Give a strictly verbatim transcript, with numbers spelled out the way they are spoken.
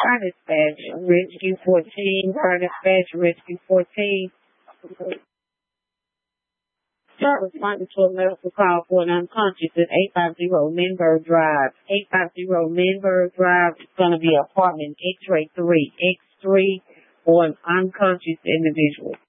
Fire dispatch, rescue fourteen, fire dispatch, rescue fourteen. Start responding to a medical call for an unconscious at eight fifty Lindbergh Drive. eight fifty Lindbergh Drive is going to be apartment X-ray three, X three, or an unconscious individual.